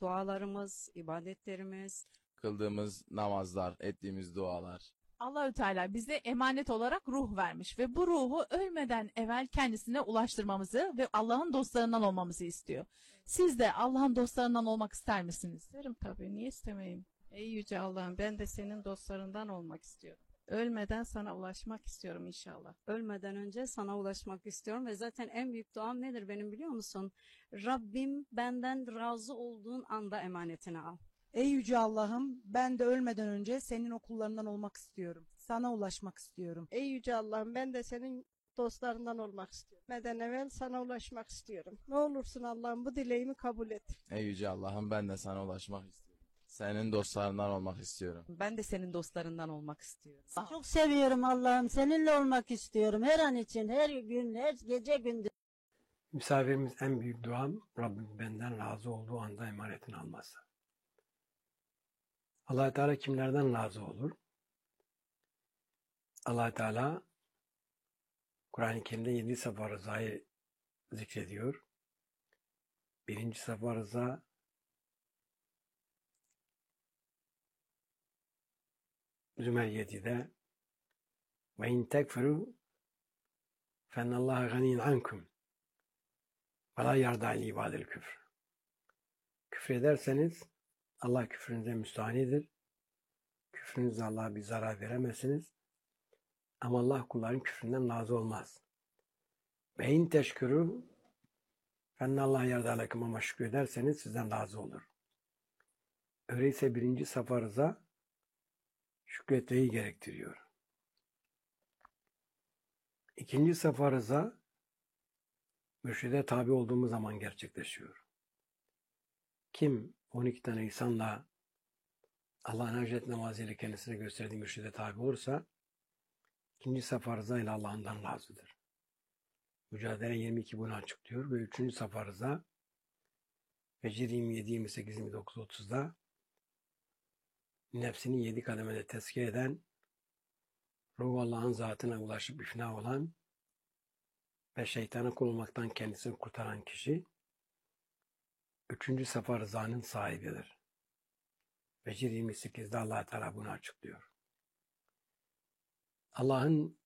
dualarımız, ibadetlerimiz. Kıldığımız namazlar, ettiğimiz dualar. Allahü Teala bize emanet olarak ruh vermiş ve bu ruhu ölmeden evvel kendisine ulaştırmamızı ve Allah'ın dostlarından olmamızı istiyor. Siz de Allah'ın dostlarından olmak ister misiniz? İsterim tabii, niye istemeyeyim? Ey Yüce Allah'ım, ben de senin dostlarından olmak istiyorum. Ölmeden sana ulaşmak istiyorum inşallah. Ölmeden önce sana ulaşmak istiyorum ve zaten en büyük duam nedir benim biliyor musun? Rabbim benden razı olduğun anda emanetini al. Ey Yüce Allah'ım, ben de ölmeden önce senin okullarından olmak istiyorum. Sana ulaşmak istiyorum. Ey Yüce Allah'ım, ben de senin dostlarından olmak istiyorum. Ölmeden evvel sana ulaşmak istiyorum. Ne olursun Allah'ım, bu dileğimi kabul et. Ey Yüce Allah'ım, ben de sana ulaşmak istiyorum. Senin dostlarından olmak istiyorum. Ben de senin dostlarından olmak istiyorum. Çok seviyorum Allah'ım. Seninle olmak istiyorum. Her an için, her gün, her gece gündüz. Misafirimiz en büyük duam Rabbim benden razı olduğu anda emanetini alması. Allah Teala kimlerden razı olur? Allah Teala Kur'an-ı Kerim'de 7 sefer rızayı zikrediyor. Birinci sefer rıza Zümer 7'de ve in tekferu fennallaha ganiyyun ankum ve la yarda li ibadil küfr. Küfrederseniz Allah küfrünüze müstahanidir. Küfrünüzle Allah'a bir zarar veremezsiniz. Ama Allah kulların küfründen razı olmaz. Ve in teşkürü fennallaha yarda lekum, ama şükrederseniz sizden razı olur. Öyleyse birinci safa rıza şükretmeyi gerektiriyor. İkinci safa rıza mürşide tabi olduğumuz zaman gerçekleşiyor. Kim 12 tane insanla Allah'ın hacet namazıyla kendisine gösterdiği mürşide tabi olursa ikinci safa rıza ile Allah'ından razıdır. Mücadele 22 bunu açıklıyor ve üçüncü safa rıza Fecr 27, 28, 29, 30'da nefsini 7 kademede tezkiye eden, ruh Allah'ın zatına ulaşıp ifna olan ve şeytana kul olmaktan kendisini kurtaran kişi 3. safa rızanın sahibidir. Fecr 28'de Allah Teala bunu açıklıyor. Allah'ın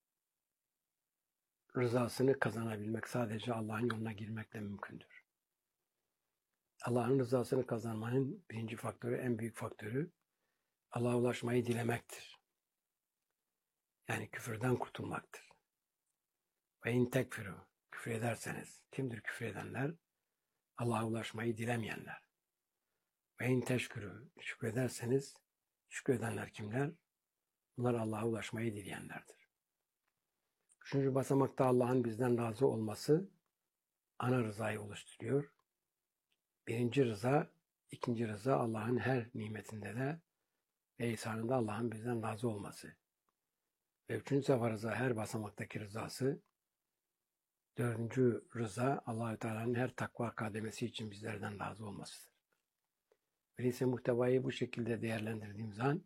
rızasını kazanabilmek sadece Allah'ın yoluna girmekle mümkündür. Allah'ın rızasını kazanmanın birinci faktörü, en büyük faktörü Allah'a ulaşmayı dilemektir. Yani küfürden kurtulmaktır. Ve in tekfiru, küfür ederseniz, kimdir küfür edenler? Allah'a ulaşmayı dilemeyenler. Ve in teşkürü, şükrederseniz, şükredenler kimler? Bunlar Allah'a ulaşmayı dileyenlerdir. Üçüncü basamakta Allah'ın bizden razı olması ana rızayı oluşturuyor. Birinci rıza, ikinci rıza Allah'ın her nimetinde de ve ihsanında Allah'ın bizden razı olması. Ve üçüncü sefer rıza her basamaktaki rızası. Dördüncü rıza Allah-u Teala'nın her takva kademesi için bizlerden razı olmasıdır. Öyleyse muhtevayı bu şekilde değerlendirdiğimiz an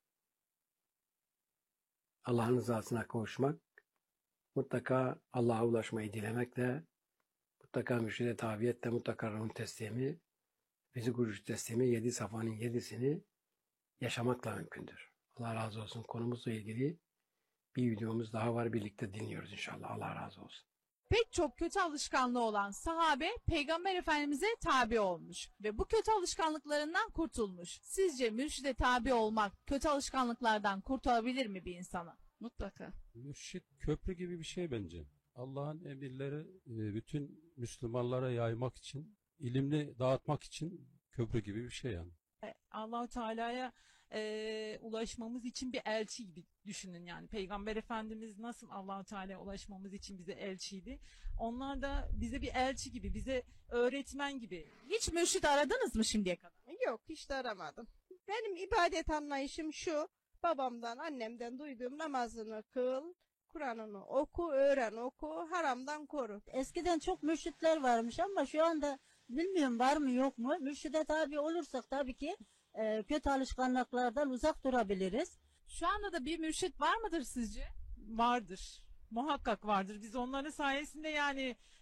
Allah'ın rızasına kavuşmak, mutlaka Allah'a ulaşmayı dilemekle, mutlaka mürşide tabiyetle, mutlaka ruhun teslimi, fizik ucuş teslimi 7 safanın 7'sini yaşamakla mümkündür. Allah razı olsun. Konumuzla ilgili bir videomuz daha var. Birlikte dinliyoruz inşallah. Allah razı olsun. Pek çok kötü alışkanlığı olan sahabe Peygamber Efendimiz'e tabi olmuş ve bu kötü alışkanlıklarından kurtulmuş. Sizce mürşide tabi olmak kötü alışkanlıklardan kurtarabilir mi bir insana? Mutlaka. Mürşit köprü gibi bir şey bence. Allah'ın emirleri bütün Müslümanlara yaymak için, ilimini dağıtmak için köprü gibi bir şey yani. Allah-u Teala'ya ulaşmamız için bir elçi gibi düşünün yani. Peygamber Efendimiz nasıl Allah-u Teala'ya ulaşmamız için bize elçiydi. Onlar da bize bir elçi gibi, bize öğretmen gibi. Hiç mürşit aradınız mı şimdiye kadar? Yok, hiç de aramadım. Benim ibadet anlayışım şu: babamdan, annemden duyduğum namazını kıl, Kur'an'ını oku, öğren, oku, haramdan koru. Eskiden çok mürşitler varmış ama şu anda bilmiyorum var mı yok mu. Mürşide tabi olursak tabii ki kötü alışkanlıklardan uzak durabiliriz. Şu anda da bir mürşit var mıdır sizce? Vardır. Muhakkak vardır. Biz onların sayesinde yani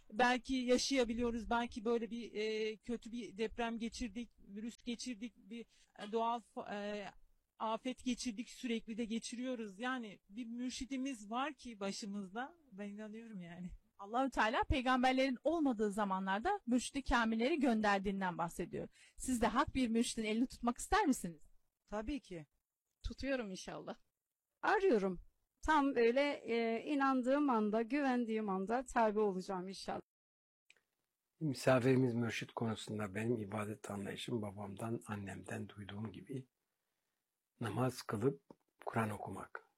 belki yaşayabiliyoruz. Belki böyle bir kötü bir deprem geçirdik, virüs geçirdik, bir doğal afet geçirdik, sürekli de geçiriyoruz. Yani bir mürşidimiz var ki başımızda. Ben inanıyorum yani. Allahü Teala peygamberlerin olmadığı zamanlarda mürşid-i kamilleri gönderdiğinden bahsediyor. Siz de hak bir mürşidin elini tutmak ister misiniz? Tabii ki. Tutuyorum inşallah. Arıyorum. Tam böyle inandığım anda, güvendiğim anda tabi olacağım inşallah. Misafirimiz mürşit konusunda benim ibadet anlayışım babamdan, annemden duyduğum gibi namaz kılıp Kur'an okumak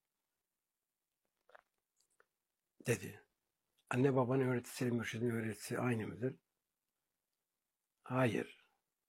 dedi. Anne babanın öğretisiyle mürşidin öğretisi aynı mıdır? Hayır.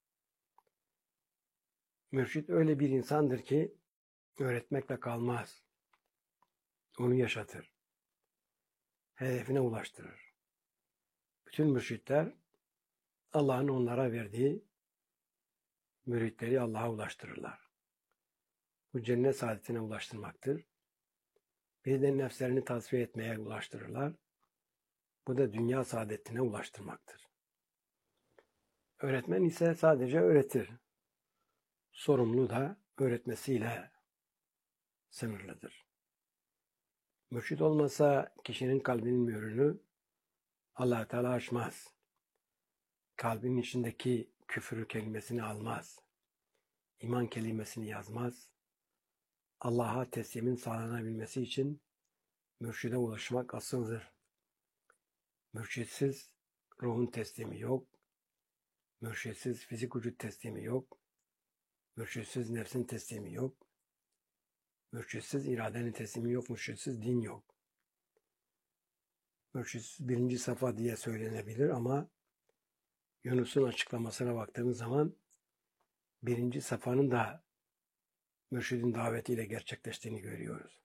Mürşit öyle bir insandır ki öğretmekle kalmaz. Onu yaşatır. Hedefine ulaştırır. Bütün mürşitler Allah'ın onlara verdiği müritleri Allah'a ulaştırırlar. Bu cennet saadetine ulaştırmaktır. Bir de nefslerini tasfiye etmeye ulaştırırlar. Bu da dünya saadetine ulaştırmaktır. Öğretmen ise sadece öğretir. Sorumlu da öğretmesiyle sınırlıdır. Mürşit olmasa kişinin kalbinin mührünü Allah Teala açmaz. Kalbinin içindeki küfür kelimesini almaz. İman kelimesini yazmaz. Allah'a teslimin sağlanabilmesi için mürşide ulaşmak asıldır. Mürşitsiz ruhun teslimi yok. Mürşitsiz fizik vücut teslimi yok. Mürşitsiz nefsin teslimi yok. Mürşitsiz iradenin teslimi yok. Mürşitsiz din yok. Mürşitsiz birinci safa diye söylenebilir ama Yunus'un açıklamasına baktığımız zaman birinci safanın da mürşidin davetiyle gerçekleştiğini görüyoruz.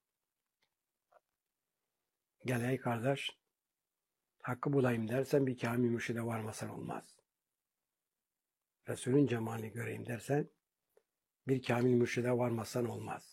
Gel ey kardeş, hakkı bulayım dersen bir kamil mürşide varmasan olmaz. Resulün cemalini göreyim dersen bir kamil mürşide varmasan olmaz.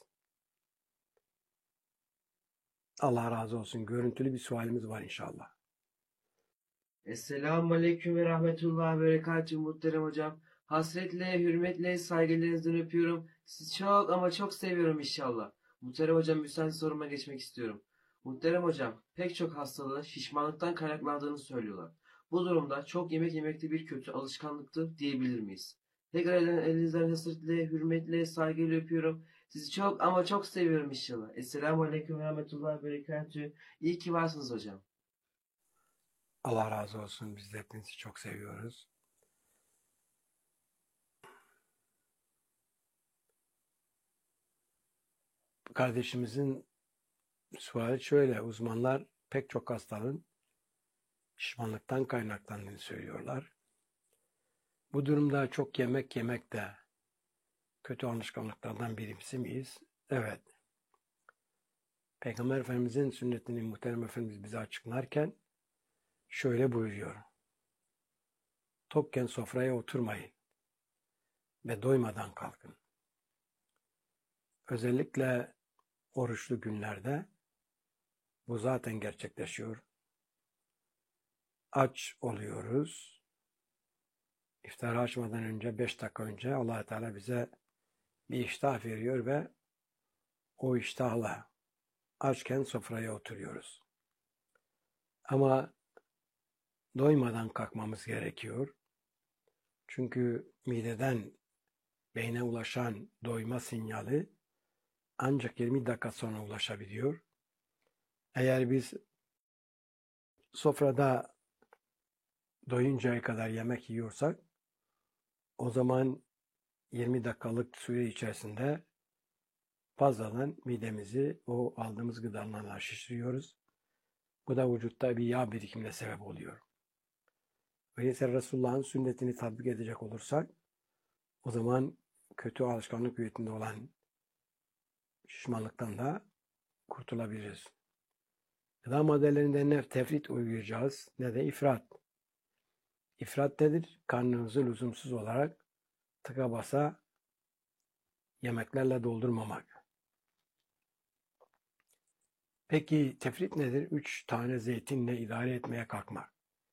Allah razı olsun. Görüntülü bir sualimiz var inşallah. Esselamu Aleyküm ve Rahmetullah ve Berekatuhu muhterem hocam. Hasretle, hürmetle, saygılarınızdan öpüyorum. Sizi çok ama çok seviyorum inşallah. Muhterem hocam müsaade soruma geçmek istiyorum. Muhterem hocam pek çok hastalığın şişmanlıktan kaynaklandığını söylüyorlar. Bu durumda çok yemek yemekte bir kötü alışkanlıktır diyebilir miyiz? Tekrar elinizden hasretle, hürmetle, saygıyla öpüyorum. Sizi çok ama çok seviyorum inşallah. Esselamu Aleyküm ve Rahmetullah ve Berekatuhu. İyi ki varsınız hocam. Allah razı olsun. Biz de hepinizi çok seviyoruz. Kardeşimizin suali şöyle. Uzmanlar pek çok hastalığın şişmanlıktan kaynaklandığını söylüyorlar. Bu durumda çok yemek yemek de kötü alışkanlıklardan birisi miyiz? Evet. Peygamber Efendimizin sünnetini muhterem Efendimiz bize açıklarken şöyle buyuruyor. Tokken sofraya oturmayın ve doymadan kalkın. Özellikle oruçlu günlerde bu zaten gerçekleşiyor. Aç oluyoruz. İftarı açmadan önce 5 dakika önce Allah Teala bize bir iştah veriyor ve o iştahla açken sofraya oturuyoruz. Ama doymadan kalkmamız gerekiyor. Çünkü mideden beyne ulaşan doyma sinyali ancak 20 dakika sonra ulaşabiliyor. Eğer biz sofrada doyuncaya kadar yemek yiyorsak o zaman 20 dakikalık süre içerisinde fazladan midemizi o aldığımız gıdalarla şişiriyoruz. Bu da vücutta bir yağ birikimine sebep oluyor. Öyleyse Resulullah'ın sünnetini tatbik edecek olursak o zaman kötü alışkanlık hüviyetinde olan şişmanlıktan da kurtulabiliriz. Gıda maddelerinde ne tefrit uygulayacağız ne de ifrat. İfrat nedir? Karnınızı lüzumsuz olarak tıka basa yemeklerle doldurmamak. Peki tefrit nedir? 3 tane zeytinle idare etmeye kalkmak.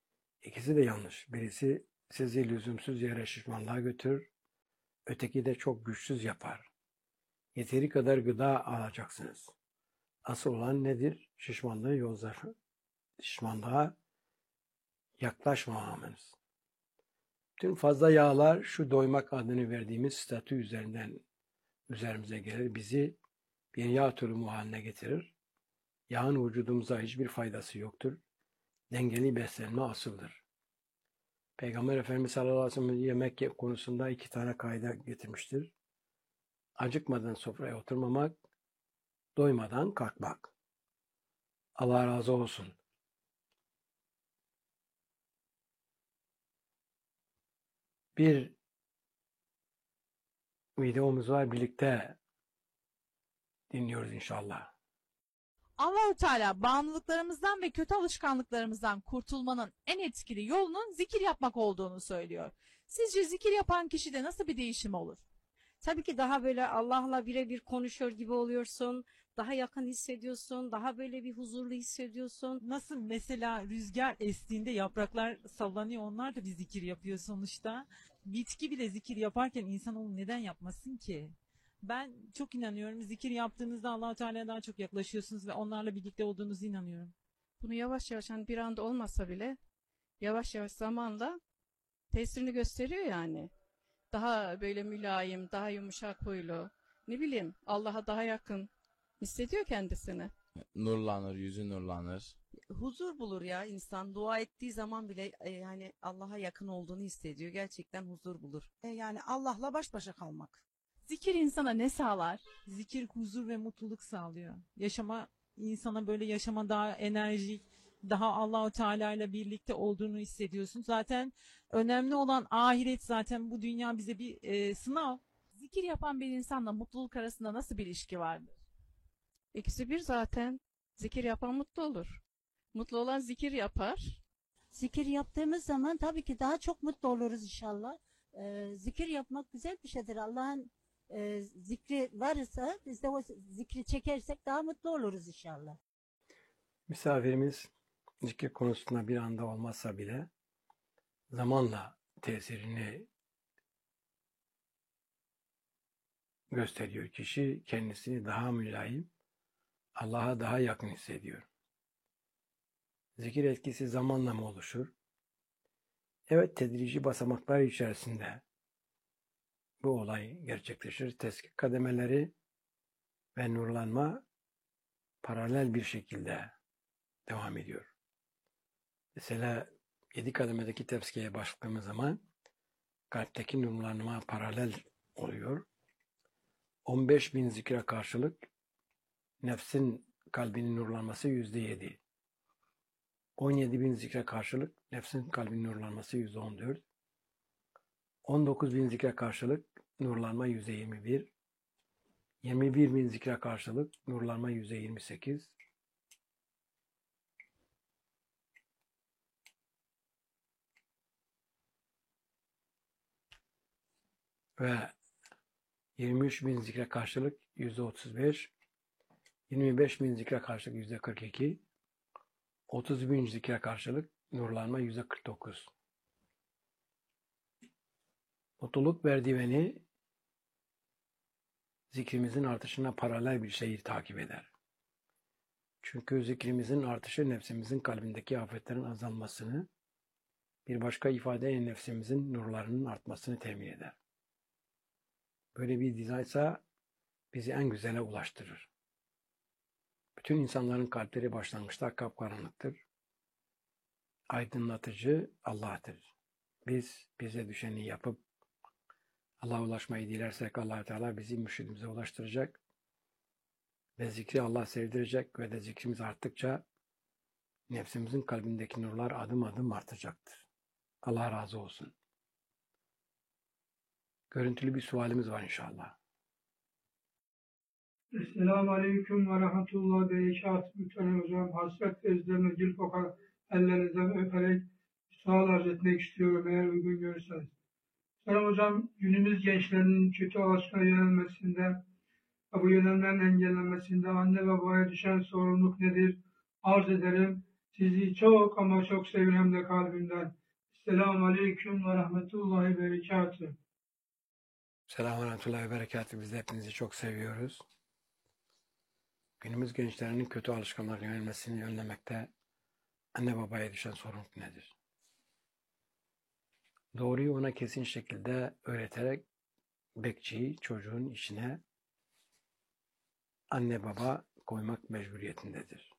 İkisi de yanlış. Birisi sizi lüzumsuz yere şişmanlığa götürür. Öteki de çok güçsüz yapar. Yeteri kadar gıda alacaksınız. Asıl olan nedir? Şişmanlığı yozlar. Şişmanlığa yaklaşmamamız. Tüm fazla yağlar şu doymak adını verdiğimiz statü üzerinden üzerimize gelir. Bizi bir yağ turumu haline getirir. Yağın vücudumuza hiçbir faydası yoktur. Dengeli beslenme asıldır. Peygamber Efendimiz sallallahu aleyhi ve sellem yemek konusunda 2 tane kaide getirmiştir. Acıkmadan sofraya oturmamak, doymadan kalkmak. Allah razı olsun. Bir videomuz var, birlikte dinliyoruz inşallah. Allah-u Teala bağımlılıklarımızdan ve kötü alışkanlıklarımızdan kurtulmanın en etkili yolunun zikir yapmak olduğunu söylüyor. Sizce zikir yapan kişide nasıl bir değişim olur? Tabii ki daha böyle Allah'la birebir konuşuyor gibi oluyorsun. Daha yakın hissediyorsun. Daha böyle bir huzurlu hissediyorsun. Nasıl mesela rüzgar estiğinde yapraklar sallanıyor, onlar da bir zikir yapıyor sonuçta. Bitki bile zikir yaparken insanoğlu neden yapmasın ki? Ben çok inanıyorum, zikir yaptığınızda Allah-u Teala'ya daha çok yaklaşıyorsunuz ve onlarla birlikte olduğunuzu inanıyorum. Bunu yavaş yavaş, hani bir anda olmasa bile yavaş yavaş zamanla tesirini gösteriyor yani. Daha böyle mülayim, daha yumuşak huylu, ne bileyim, Allah'a daha yakın hissediyor kendisini. Nurlanır, yüzü nurlanır. Huzur bulur ya insan. Dua ettiği zaman bile yani Allah'a yakın olduğunu hissediyor. Gerçekten huzur bulur. Yani Allah'la baş başa kalmak. Zikir insana ne sağlar? Zikir huzur ve mutluluk sağlıyor. İnsana böyle yaşama daha enerjik, daha Allah-u Teala ile birlikte olduğunu hissediyorsun. Zaten önemli olan ahiret, zaten bu dünya bize bir sınav. Zikir yapan bir insanla mutluluk arasında nasıl bir ilişki vardır? İkisi bir zaten. Zikir yapan mutlu olur. Mutlu olan zikir yapar. Zikir yaptığımız zaman tabii ki daha çok mutlu oluruz inşallah. Zikir yapmak güzel bir şeydir. Allah'ın zikri varsa biz de o zikri çekersek daha mutlu oluruz inşallah. Misafirimiz zikir konusunda bir anda olmazsa bile zamanla tesirini gösteriyor. Kişi kendisini daha mülayim, Allah'a daha yakın hissediyor. Zikir etkisi zamanla mı oluşur? Evet, tedrici basamaklar içerisinde bu olay gerçekleşir. Teskik kademeleri ve nurlanma paralel bir şekilde devam ediyor. Mesela 7 kademedeki tezkiyeye başladığımız zaman kalpteki nurlanma paralel oluyor. 15.000 zikre karşılık nefsin kalbinin nurlanması %7. 17.000 zikre karşılık nefsin kalbinin nurlanması %14. 19.000 zikre karşılık nurlanma %21. 21.000 zikre karşılık nurlanma %28. Ve 23.000 zikre karşılık %35. 25.000 zikre karşılık %42. 30.000 zikre karşılık nurlanma %49. Mutluluk merdiveni zikrimizin artışına paralel bir şeyi takip eder. Çünkü zikrimizin artışı nefsimizin kalbindeki afetlerin azalmasını, bir başka ifadeyle nefsimizin nurlarının artmasını temin eder. Böyle bir dizaynsa bizi en güzele ulaştırır. Bütün insanların kalpleri başlangıçta kapkaranlıktır. Aydınlatıcı Allah'tır. Biz bize düşeni yapıp Allah'a ulaşmayı dilersek Allah Teala bizi mürşidimize ulaştıracak ve zikri Allah sevdirecek ve de zikrimiz arttıkça nefsimizin kalbindeki nurlar adım adım artacaktır. Allah razı olsun. Görüntülü bir sualimiz var inşallah. Esselamu Aleyküm ve Rahmetullah Berekatuhu. Muhterem hocam, hasret gözlerine gül kokar ellerinizden öperek sual arz etmek istiyorum eğer uygun görürseniz. Muhterem hocam, günümüz gençlerinin kötü alışkanlığa yönelmesinde ve bu yönelmenin engellenmesinde anne ve babaya düşen sorumluluk nedir? Arz ederim. Sizi çok ama çok seviyorum hem de kalbimden. Selamun Aleyküm ve Rahmetullahi ve Berekatuhu. Selamun Aleyküm ve Berekatuhu. Biz de hepinizi çok seviyoruz. Günümüz gençlerinin kötü alışkanlıklara yönelmesini önlemekte anne babaya düşen sorumluluk nedir? Doğruyu ona kesin şekilde öğreterek bekçiyi çocuğun işine anne baba koymak mecburiyetindedir.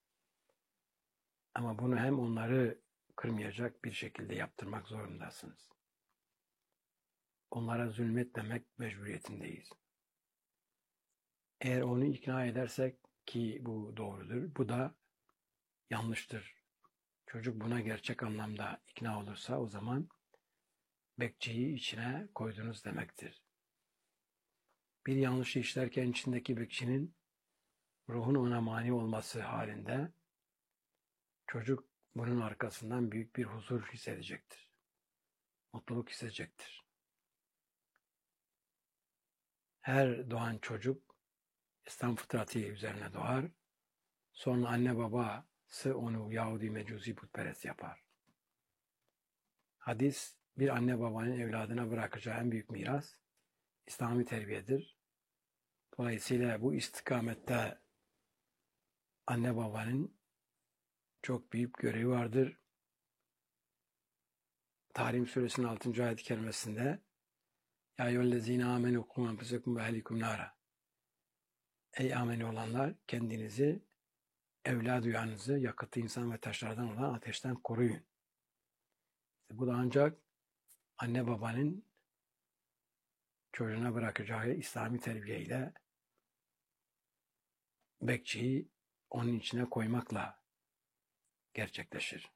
Ama bunu hem onları kırmayacak bir şekilde yaptırmak zorundasınız. Onlara zulmetmemek mecburiyetindeyiz. Eğer onu ikna edersek ki bu doğrudur, bu da yanlıştır. Çocuk buna gerçek anlamda ikna olursa o zaman bekçiyi içine koydunuz demektir. Bir yanlışı işlerken içindeki bekçinin ruhun ona mani olması halinde çocuk bunun arkasından büyük bir huzur hissedecektir. Mutluluk hissedecektir. Her doğan çocuk İslam fıtratı üzerine doğar. Sonra anne babası onu Yahudi Mecusi putperest yapar. Hadis, bir anne babanın evladına bırakacağı en büyük miras İslami terbiyedir. Dolayısıyla bu istikamette anne babanın çok büyük görevi vardır. Tahrim Suresinin 6. ayet-i kerimesinde Ya eyyühellezine amenu qu enfusekum ve ehlikum nara. Ey ameli olanlar, kendinizi, evlad duyanınızı, yakıtı insan ve taşlardan olan ateşten koruyun. Bu da ancak anne babanın çocuğuna bırakacağı İslami terbiyeyle bekçiyi onun içine koymakla gerçekleşir.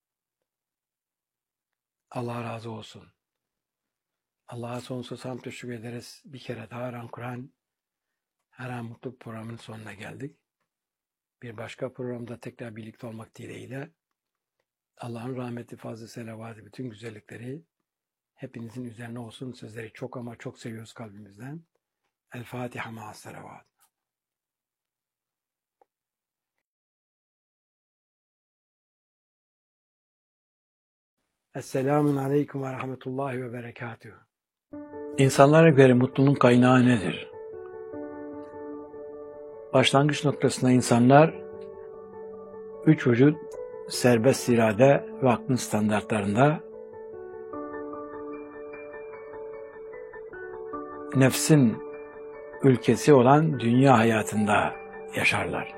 Allah razı olsun. Allah'a sonsuz hamd teşekkür ederiz. Bir kere daha Kur'an Her An Mutluluk programının sonuna geldik. Bir başka programda tekrar birlikte olmak dileğiyle Allah'ın rahmeti, fazla selavatı, bütün güzellikleri hepinizin üzerine olsun. Sizleri çok ama çok seviyoruz kalbimizden. El Fatiha ma'as selavat. Esselamun Aleyküm ve Rahmetullahi ve Berekatuhu. İnsanlara göre mutluluğun kaynağı nedir? Başlangıç noktasında insanlar üç vücut, serbest irade ve aklın standartlarında nefsin ülkesi olan dünya hayatında yaşarlar.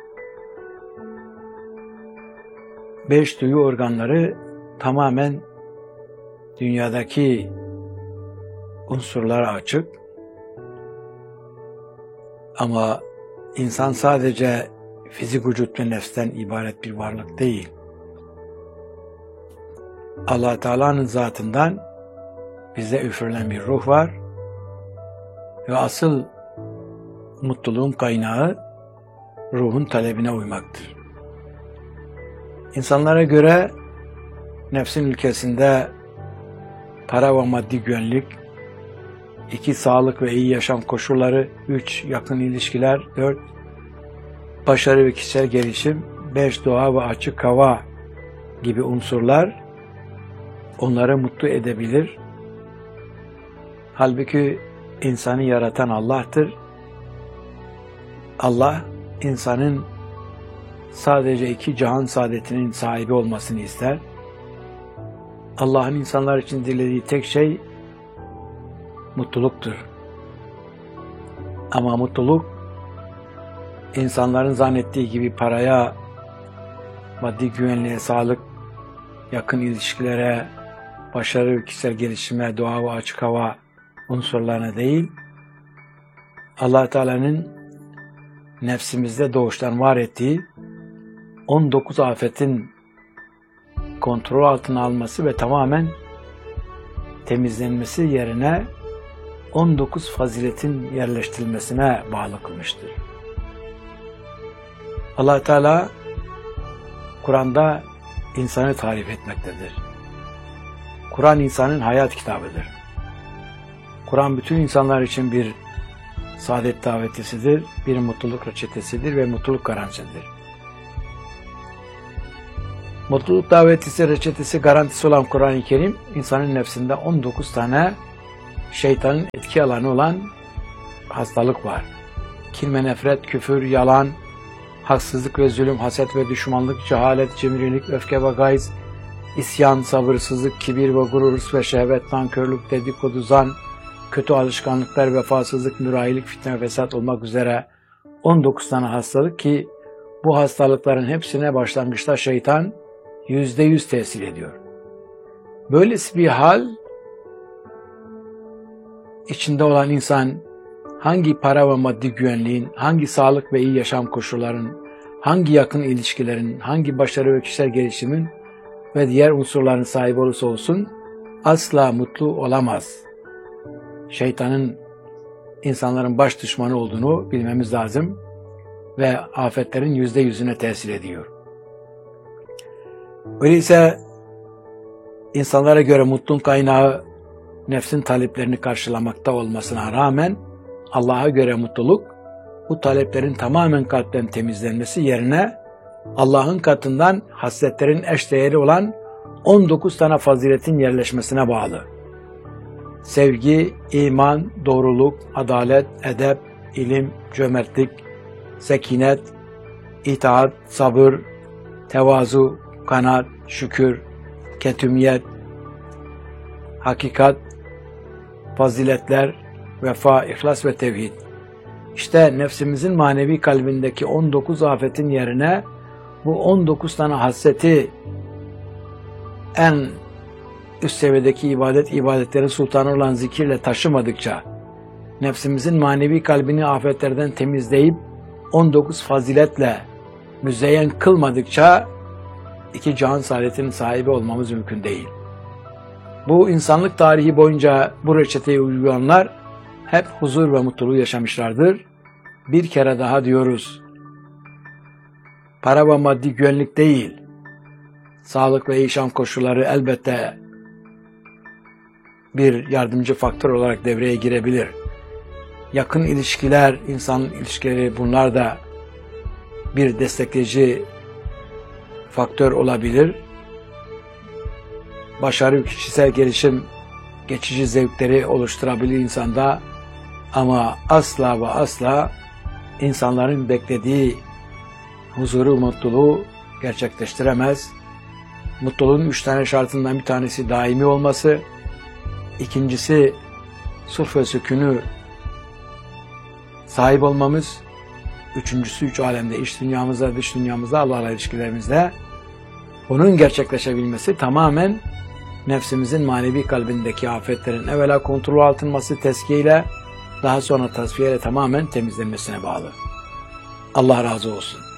5 duyu organları tamamen dünyadaki unsurlara açık. Ama insan sadece fizik vücut ve nefsten ibaret bir varlık değil. Allah Teala'nın zatından bize üfürülen bir ruh var ve asıl mutluluğun kaynağı ruhun talebine uymaktır. İnsanlara göre nefsin ülkesinde para ve maddi güvenlik, 2 sağlık ve iyi yaşam koşulları, 3 yakın ilişkiler, 4 başarı ve kişisel gelişim, 5 doğa ve açık hava gibi unsurlar onları mutlu edebilir. Halbuki insanı yaratan Allah'tır. Allah insanın sadece 2 cihan saadetinin sahibi olmasını ister. Allah'ın insanlar için dilediği tek şey mutluluktur. Ama mutluluk insanların zannettiği gibi paraya, maddi güvenliğe, sağlık, yakın ilişkilere, başarı ve kişisel gelişime, doğa ve açık hava unsurlarına değil, Allah Teala'nın nefsimizde doğuştan var ettiği 19 afetin kontrol altına alması ve tamamen temizlenmesi yerine 19 faziletin yerleştirilmesine bağlı kılmıştır. Allah Teala Kur'an'da insanı tarif etmektedir. Kur'an insanın hayat kitabıdır. Kur'an bütün insanlar için bir saadet davetisidir, bir mutluluk reçetesidir ve mutluluk garantisidir. Mutluluk davetisi, reçetesi, garantisi olan Kur'an-ı Kerim, insanın nefsinde 19 tane şeytanın etki alanı olan hastalık var. Kin ve nefret, küfür, yalan, haksızlık ve zulüm, haset ve düşmanlık, cehalet, cimrilik, öfke ve gayz, isyan, sabırsızlık, kibir ve gurur, hırs ve şehvet, nankörlük, dedikodu, zan, kötü alışkanlıklar, vefasızlık, mürahilik, fitne ve fesat olmak üzere 19 tane hastalık ki bu hastalıkların hepsine başlangıçta şeytan %100 tesir ediyor. Böylesi bir hal içinde olan insan hangi para ve maddi güvenliğin, hangi sağlık ve iyi yaşam koşullarının, hangi yakın ilişkilerin, hangi başarı ve kişisel gelişimin ve diğer unsurların sahibi olursa olsun asla mutlu olamaz. Şeytanın insanların baş düşmanı olduğunu bilmemiz lazım ve afetlerin %100'üne tesir ediyor. Öyleyse insanlara göre mutluluğun kaynağı nefsin taleplerini karşılamakta olmasına rağmen Allah'a göre mutluluk bu taleplerin tamamen kalpten temizlenmesi yerine Allah'ın katından hasletlerin eşdeğeri olan 19 tane faziletin yerleşmesine bağlı. Sevgi, iman, doğruluk, adalet, edep, ilim, cömertlik, sekinet, itaat, sabır, tevazu, kanaat, şükür, ketümiyet, hakikat, faziletler, vefa, ihlas ve tevhid. İşte nefsimizin manevi kalbindeki 19 afetin yerine bu 19 tane hasreti en üst seviyedeki ibadetlerin sultanı olan zikirle taşımadıkça, nefsimizin manevi kalbini afetlerden temizleyip 19 faziletle müzeyyen kılmadıkça iki cihan saadetinin sahibi olmamız mümkün değil. Bu insanlık tarihi boyunca bu reçeteyi uygulayanlar hep huzur ve mutluluğu yaşamışlardır. Bir kere daha diyoruz, para ve maddi güvenlik değil, sağlık ve yaşam koşulları elbette bir yardımcı faktör olarak devreye girebilir. Yakın ilişkiler, insan ilişkileri, bunlar da bir destekleyici faktör olabilir. Başarı, kişisel gelişim, geçici zevkleri oluşturabilir insanda ama asla ve asla insanların beklediği huzuru, mutluluğu gerçekleştiremez. Mutluluğun 3 tane şartından bir tanesi daimi olması, ikincisi sulh ve sükûnü sahip olmamız, üçüncüsü 3 alemde, iç dünyamızda, dış dünyamızda, Allah'la ilişkilerimizde bunun gerçekleşebilmesi tamamen nefsimizin manevi kalbindeki afetlerin evvela kontrol altınması teskiyeyle, daha sonra tasfiyeyle tamamen temizlenmesine bağlı. Allah razı olsun.